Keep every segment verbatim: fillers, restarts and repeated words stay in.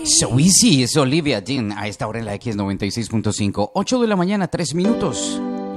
So Easy, es Olivia Dean a esta hora en la X noventa y seis punto cinco, ocho de la mañana, tres minutos.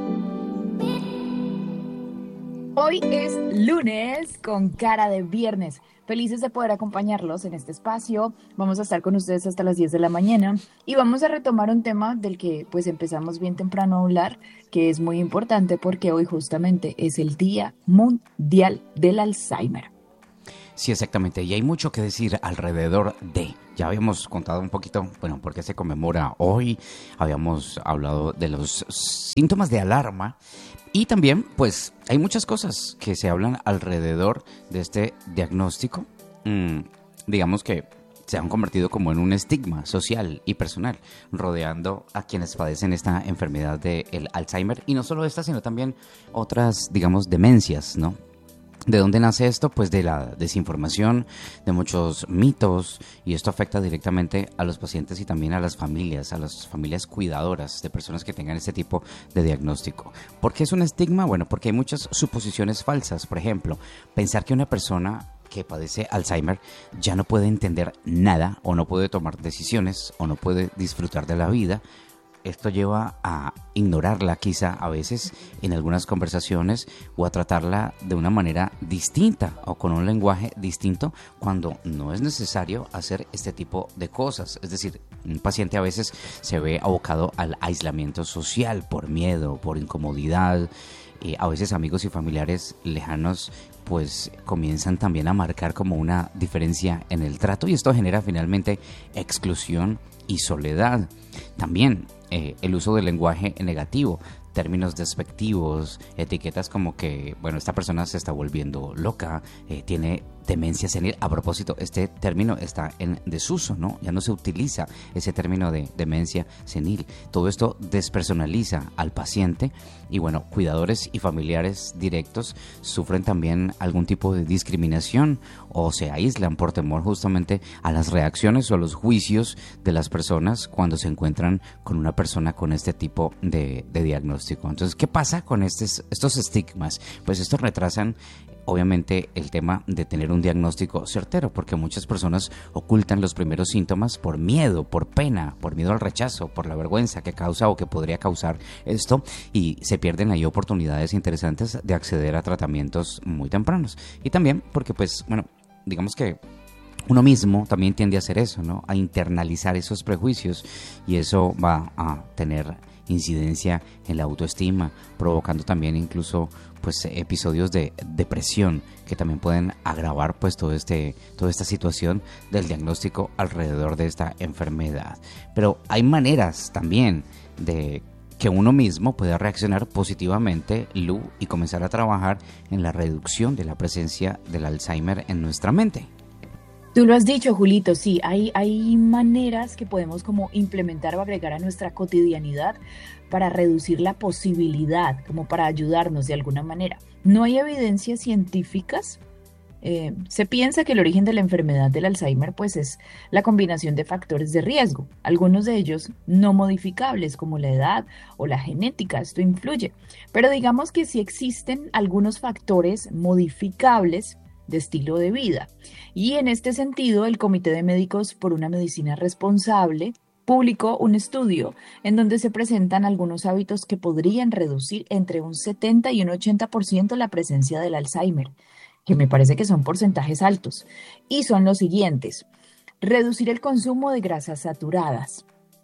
Hoy es lunes con cara de viernes. Felices de poder acompañarlos en este espacio. Vamos a estar con ustedes hasta las diez de la mañana y vamos a retomar un tema del que pues empezamos bien temprano a hablar, que es muy importante porque hoy justamente es el Día Mundial del Alzheimer. Sí, exactamente. Y hay mucho que decir alrededor de. Ya habíamos contado un poquito, bueno, por qué se conmemora hoy. Habíamos hablado de los síntomas de alarma. Y también, pues, hay muchas cosas que se hablan alrededor de este diagnóstico. Mm, digamos que se han convertido como en un estigma social y personal, rodeando a quienes padecen esta enfermedad del Alzheimer. Y no solo esta, sino también otras, digamos, demencias, ¿no? ¿De dónde nace esto? Pues de la desinformación, de muchos mitos, y esto afecta directamente a los pacientes y también a las familias, a las familias cuidadoras de personas que tengan este tipo de diagnóstico. ¿Por qué es un estigma? Bueno, porque hay muchas suposiciones falsas. Por ejemplo, pensar que una persona que padece Alzheimer ya no puede entender nada, o no puede tomar decisiones, o no puede disfrutar de la vida. Esto lleva a ignorarla quizá a veces en algunas conversaciones, o a tratarla de una manera distinta o con un lenguaje distinto, cuando no es necesario hacer este tipo de cosas. Es decir, un paciente a veces se ve abocado al aislamiento social por miedo, por incomodidad. Eh, a veces amigos y familiares lejanos pues comienzan también a marcar como una diferencia en el trato, y esto genera finalmente exclusión y soledad. También eh, el uso del lenguaje negativo, términos despectivos, etiquetas como que, bueno, esta persona se está volviendo loca, eh, tiene demencia senil. A propósito, este término está en desuso, ¿no? Ya no se utiliza ese término de demencia senil. Todo esto despersonaliza al paciente y, bueno, cuidadores y familiares directos sufren también algún tipo de discriminación o se aíslan por temor justamente a las reacciones o a los juicios de las personas cuando se encuentran con una persona con este tipo de, de diagnóstico. Entonces, ¿qué pasa con estos, estos estigmas? Pues estos retrasan obviamente el tema de tener un diagnóstico certero, porque muchas personas ocultan los primeros síntomas por miedo, por pena, por miedo al rechazo, por la vergüenza que causa o que podría causar esto, y se pierden ahí oportunidades interesantes de acceder a tratamientos muy tempranos. Y también porque, pues, bueno, digamos que uno mismo también tiende a hacer eso, ¿no? A internalizar esos prejuicios, y eso va a tener incidencia en la autoestima, provocando también incluso pues episodios de depresión que también pueden agravar pues todo este toda esta situación del diagnóstico alrededor de esta enfermedad. Pero hay maneras también de que uno mismo pueda reaccionar positivamente, Lu, y comenzar a trabajar en la reducción de la presencia del Alzheimer en nuestra mente. Tú lo has dicho, Julito, sí, hay, hay maneras que podemos como implementar o agregar a nuestra cotidianidad para reducir la posibilidad, como para ayudarnos de alguna manera. No hay evidencias científicas. Eh, se piensa que el origen de la enfermedad del Alzheimer pues es la combinación de factores de riesgo, algunos de ellos no modificables como la edad o la genética, esto influye, pero digamos que sí existen algunos factores modificables de estilo de vida. Y en este sentido, el Comité de Médicos por una Medicina Responsable publicó un estudio en donde se presentan algunos hábitos que podrían reducir entre un setenta y un ochenta por ciento la presencia del Alzheimer, que me parece que son porcentajes altos, y son los siguientes: reducir el consumo de grasas saturadas,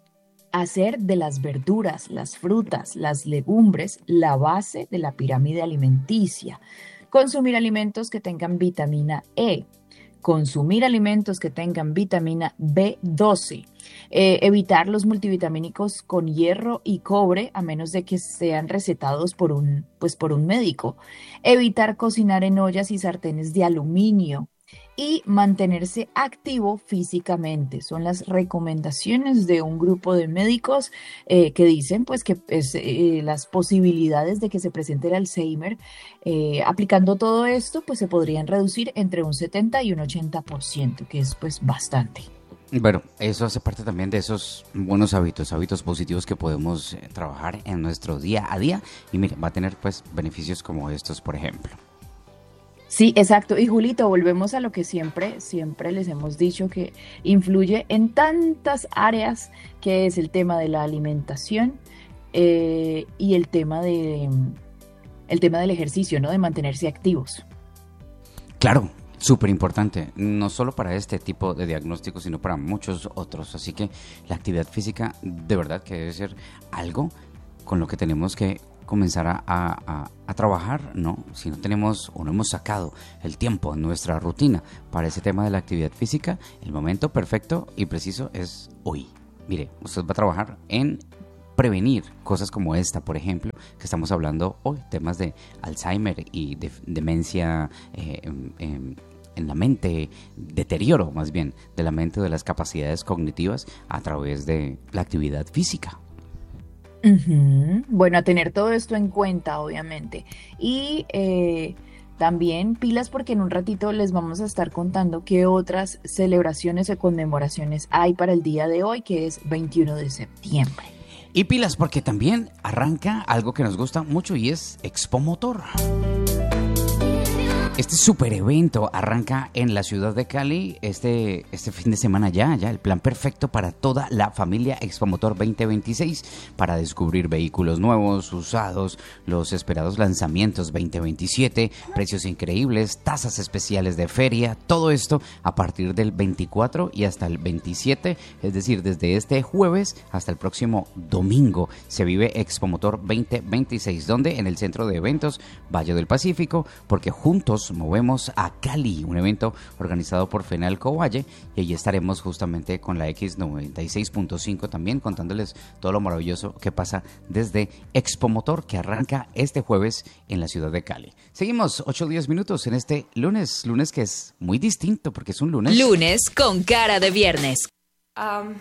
hacer de las verduras, las frutas, las legumbres la base de la pirámide alimenticia, consumir alimentos que tengan vitamina E, consumir alimentos que tengan vitamina B doce, eh, evitar los multivitamínicos con hierro y cobre a menos de que sean recetados por un, pues por un médico, evitar cocinar en ollas y sartenes de aluminio y mantenerse activo físicamente. Son las recomendaciones de un grupo de médicos eh, que dicen pues que pues, eh, las posibilidades de que se presente el Alzheimer eh, aplicando todo esto pues se podrían reducir entre un setenta y un ochenta por ciento, que es pues bastante. Bueno, eso hace parte también de esos buenos hábitos, hábitos positivos que podemos eh, trabajar en nuestro día a día, y mire, va a tener pues beneficios como estos, por ejemplo. Sí, exacto. Y Julito, volvemos a lo que siempre, siempre les hemos dicho que influye en tantas áreas, que es el tema de la alimentación eh, y el tema de, el tema del ejercicio, ¿no? De mantenerse activos. Claro, súper importante, no solo para este tipo de diagnósticos, sino para muchos otros. Así que la actividad física de verdad que debe ser algo con lo que tenemos que comenzar a, a- a trabajar, ¿no? Si no tenemos o no hemos sacado el tiempo en nuestra rutina para ese tema de la actividad física, el momento perfecto y preciso es hoy. Mire, usted va a trabajar en prevenir cosas como esta, por ejemplo, que estamos hablando hoy, temas de Alzheimer y de demencia eh, em, em, en la mente, deterioro más bien de la mente, de las capacidades cognitivas a través de la actividad física. Ujú. Bueno, a tener todo esto en cuenta, obviamente. Y eh, también pilas porque en un ratito les vamos a estar contando qué otras celebraciones o conmemoraciones hay para el día de hoy, que es veintiuno de septiembre. Y pilas porque también arranca algo que nos gusta mucho y es Expo Motor. Este super evento arranca en la ciudad de Cali este, este fin de semana ya, ya, el plan perfecto para toda la familia Expo Motor veinte veintiséis para descubrir vehículos nuevos, usados, los esperados lanzamientos veinte veintisiete, precios increíbles, tasas especiales de feria, todo esto a partir del veinticuatro y hasta el veintisiete, es decir, desde este jueves hasta el próximo domingo se vive Expo Motor veinte veintiséis, donde en el centro de eventos Valle del Pacífico, porque juntos movemos a Cali, un evento organizado por Fenalco Valle, y allí estaremos justamente con la X noventa y seis punto cinco también contándoles todo lo maravilloso que pasa desde Expo Motor, que arranca este jueves en la ciudad de Cali. Seguimos ocho o diez minutos en este lunes, lunes que es muy distinto porque es un lunes. Lunes con cara de viernes. Um,